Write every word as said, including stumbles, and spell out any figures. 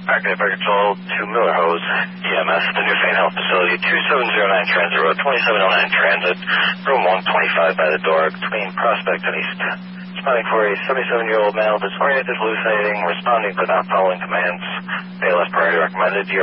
Active Air Control to Miller Hose, E M S, the Newfane Health Facility, two seven zero nine Transit Road, twenty-seven oh nine Transit, room one twenty-five by the door, between Prospect and East. Responding for a seventy-seven-year-old male, disoriented, hallucinating, responding but not following commands. A L S priority recommended.